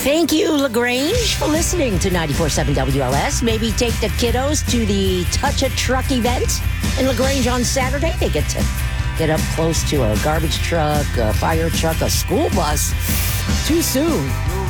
Thank you, LaGrange, for listening to 94.7 WLS. Maybe take the kiddos to the Touch a Truck event in LaGrange on Saturday. They get to get up close to a garbage truck, a fire truck, a school bus. Too soon.